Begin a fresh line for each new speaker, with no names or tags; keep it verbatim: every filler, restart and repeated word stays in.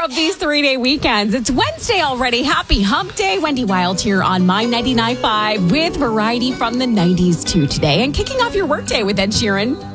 of these three-day weekends. It's Wednesday already. Happy Hump Day. Wendy Wild here on My ninety-nine point five with variety from the nineties to today. And kicking off your workday with Ed Sheeran.